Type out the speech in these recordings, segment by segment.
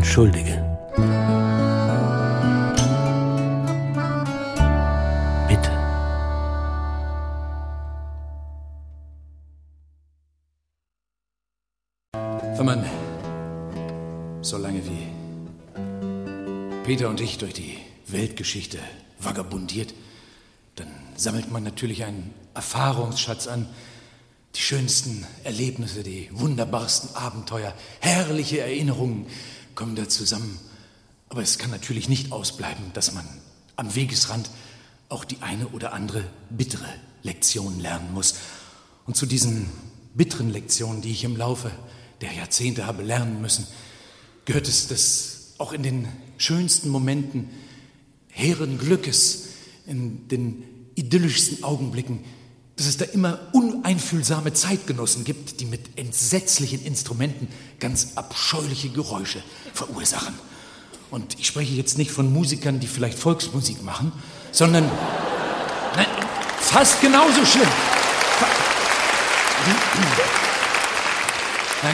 entschuldige. Bitte. Wenn man so lange wie Peter und ich durch die Weltgeschichte vagabundiert, dann sammelt man natürlich einen Erfahrungsschatz an. Die schönsten Erlebnisse, die wunderbarsten Abenteuer, herrliche Erinnerungen kommen da zusammen. Aber es kann natürlich nicht ausbleiben, dass man am Wegesrand auch die eine oder andere bittere Lektion lernen muss. Und zu diesen bitteren Lektionen, die ich im Laufe der Jahrzehnte habe lernen müssen, gehört es, dass auch in den schönsten Momenten hehren Glückes, in den idyllischsten Augenblicken, dass es da immer uneinfühlsame Zeitgenossen gibt, die mit entsetzlichen Instrumenten ganz abscheuliche Geräusche verursachen. Und ich spreche jetzt nicht von Musikern, die vielleicht Volksmusik machen, sondern nein, fast genauso schlimm. Nein,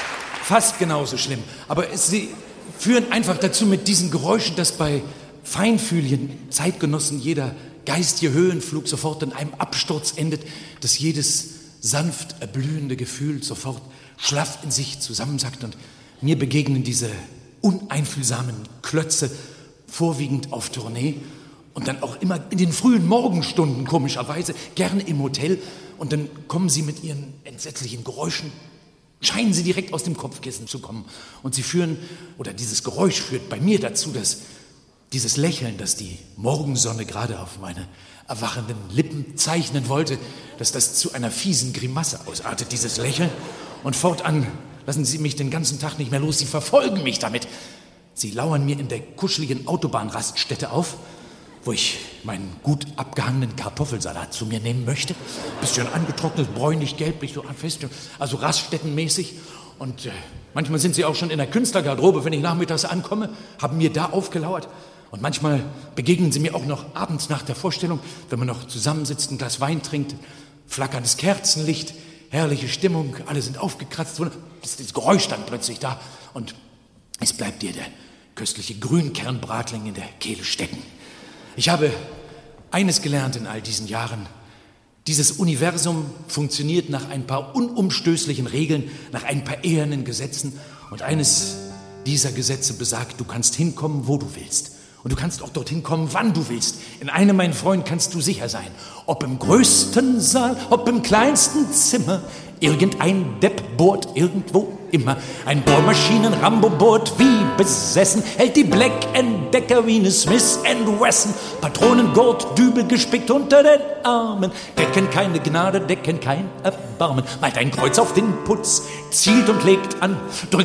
fast genauso schlimm. Aber sie führen einfach dazu mit diesen Geräuschen, dass bei feinfühligen Zeitgenossen jeder geistige Höhenflug sofort in einem Absturz endet, dass jedes sanft erblühende Gefühl sofort schlaff in sich zusammensackt. Und mir begegnen diese uneinfühlsamen Klötze vorwiegend auf Tournee und dann auch immer in den frühen Morgenstunden, komischerweise, gerne im Hotel. Und dann kommen sie mit ihren entsetzlichen Geräuschen, scheinen sie direkt aus dem Kopfkissen zu kommen. Und sie führen, oder dieses Geräusch führt bei mir dazu, dass dieses Lächeln, das die Morgensonne gerade auf meine erwachenden Lippen zeichnen wollte, dass das zu einer fiesen Grimasse ausartet, dieses Lächeln. Und fortan lassen sie mich den ganzen Tag nicht mehr los. Sie verfolgen mich damit. Sie lauern mir in der kuscheligen Autobahnraststätte auf, wo ich meinen gut abgehangenen Kartoffelsalat zu mir nehmen möchte. Bisschen angetrocknet, bräunlich-gelblich, so fest, also raststättenmäßig. Und manchmal sind sie auch schon in der Künstlergarderobe, wenn ich nachmittags ankomme, haben mir da aufgelauert. Und manchmal begegnen sie mir auch noch abends nach der Vorstellung, wenn man noch zusammensitzt, ein Glas Wein trinkt, flackerndes Kerzenlicht, herrliche Stimmung, alle sind aufgekratzt, ist das Geräusch dann plötzlich da und es bleibt dir der köstliche Grünkernbratling in der Kehle stecken. Ich habe eines gelernt in all diesen Jahren: Dieses Universum funktioniert nach ein paar unumstößlichen Regeln, nach ein paar ehernen Gesetzen. Und eines dieser Gesetze besagt, du kannst hinkommen, wo du willst. Und du kannst auch dorthin kommen, wann du willst. In einem, mein Freund, kannst du sicher sein. Ob im größten Saal, ob im kleinsten Zimmer. Irgendein Depp bohrt irgendwo immer. Ein Bohrmaschinen-Rambo bohrt wie besessen, hält die Black Decker wie eine Smith & Wesson. Patronengurt, Dübel gespickt unter den Armen. Decken keine Gnade, decken kein Erbarmen. Malt ein Kreuz auf den Putz, zielt und legt an, drückt